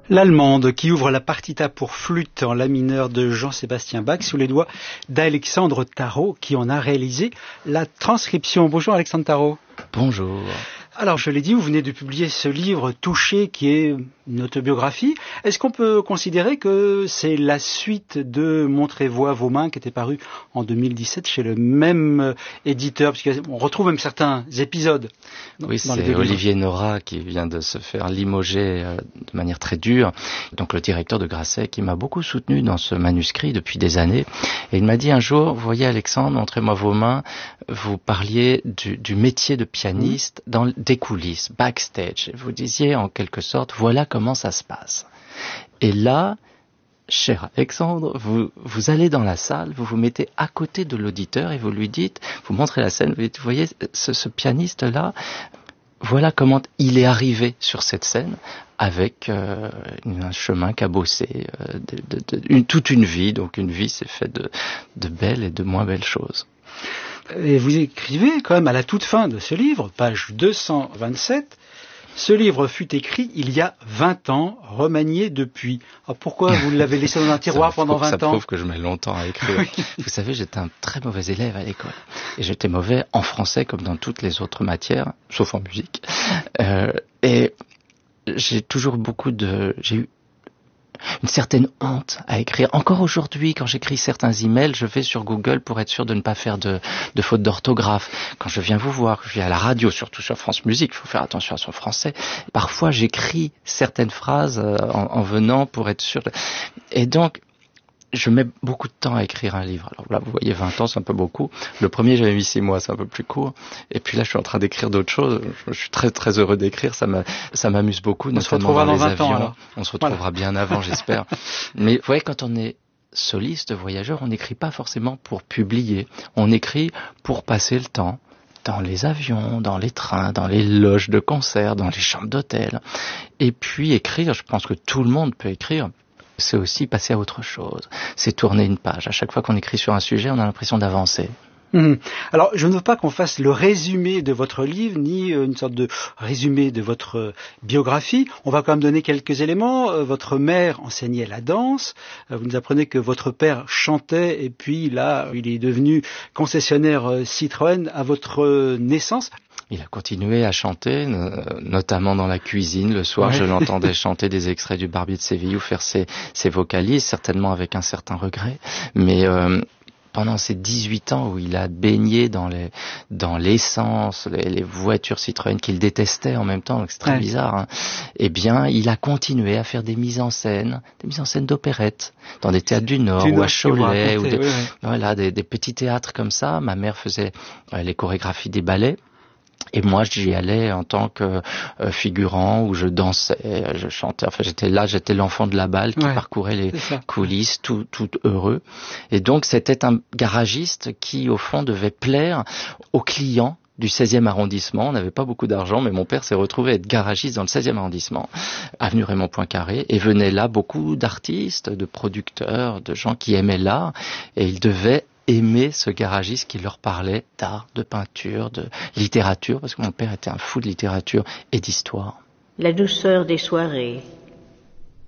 L'allemande qui ouvre la partita pour flûte en la mineur de Jean-Sébastien Bach sous les doigts d'Alexandre Tarot qui en a réalisé la transcription. Bonjour Alexandre Tarot. Bonjour. Alors je l'ai dit, vous venez de publier ce livre Touché qui est une autobiographie. Est-ce qu'on peut considérer que c'est la suite de Montrez-vous vos mains qui était paru en 2017 chez le même éditeur, parce qu'on retrouve même certains épisodes. Oui, c'est Olivier Nora qui vient de se faire limoger de manière très dure. Donc le directeur de Grasset qui m'a beaucoup soutenu dans ce manuscrit depuis des années. Et il m'a dit un jour, vous voyez Alexandre, montrez-moi vos mains, vous parliez du métier de pianiste dans des coulisses, backstage. Vous disiez en quelque sorte, voilà comment ça se passe. Et là, cher Alexandre, vous allez dans la salle, vous vous mettez à côté de l'auditeur et vous lui dites, vous montrez la scène, vous dites, vous voyez ce pianiste-là, voilà comment il est arrivé sur cette scène avec un chemin cabossé, toute une vie. Donc une vie, c'est fait de belles et de moins belles choses. Et vous écrivez quand même à la toute fin de ce livre, page 227, ce livre fut écrit il y a 20 ans, remanié depuis. Alors pourquoi vous l'avez laissé dans un tiroir pendant 20 ans ? Ça prouve que je mets longtemps à écrire. Oui. Vous savez, j'étais un très mauvais élève à l'école. Et j'étais mauvais en français comme dans toutes les autres matières, sauf en musique. Et j'ai toujours j'ai eu une certaine honte à écrire. Encore aujourd'hui, quand j'écris certains emails, je vais sur Google pour être sûr de ne pas faire de fautes d'orthographe. Quand je viens vous voir, je viens à la radio, surtout sur France Musique, il faut faire attention à son français. Parfois, j'écris certaines phrases en venant pour être sûr. Et donc, je mets beaucoup de temps à écrire un livre. Alors là, vous voyez, 20 ans, c'est un peu beaucoup. Le premier, j'avais mis 6 mois, c'est un peu plus court. Et puis là, je suis en train d'écrire d'autres choses. Je suis très, très heureux d'écrire. Ça m'amuse beaucoup, notamment dans les avions. On se retrouvera bien avant, j'espère. Mais vous voyez, quand on est soliste, voyageur, on n'écrit pas forcément pour publier. On écrit pour passer le temps. Dans les avions, dans les trains, dans les loges de concert, dans les chambres d'hôtel. Et puis écrire, je pense que tout le monde peut écrire. C'est aussi passer à autre chose. C'est tourner une page. À chaque fois qu'on écrit sur un sujet, on a l'impression d'avancer. Alors, je ne veux pas qu'on fasse le résumé de votre livre, ni une sorte de résumé de votre biographie. On va quand même donner quelques éléments. Votre mère enseignait la danse. Vous nous apprenez que votre père chantait et puis là, il est devenu concessionnaire Citroën à votre naissance. Il a continué à chanter, notamment dans la cuisine. Le soir, Je l'entendais chanter des extraits du Barbier de Séville ou faire ses vocalises, certainement avec un certain regret. Mais pendant ces 18 ans où il a baigné dans l'essence, les voitures Citroën qu'il détestait en même temps, donc c'est très bizarre, hein, eh bien, il a continué à faire des mises en scène d'opérette, dans des théâtres du Nord ou à Cholet, ou des petits théâtres comme ça. Ma mère faisait les chorégraphies des ballets. Et moi, j'y allais en tant que figurant où je dansais, je chantais. Enfin, j'étais l'enfant de la balle qui parcourait les coulisses, tout heureux. Et donc, c'était un garagiste qui, au fond, devait plaire aux clients du 16e arrondissement. On n'avait pas beaucoup d'argent, mais mon père s'est retrouvé à être garagiste dans le 16e arrondissement, avenue Raymond Poincaré, et venaient là beaucoup d'artistes, de producteurs, de gens qui aimaient l'art, et ils devaient aimer ce garagiste qui leur parlait d'art, de peinture, de littérature, parce que mon père était un fou de littérature et d'histoire. La douceur des soirées,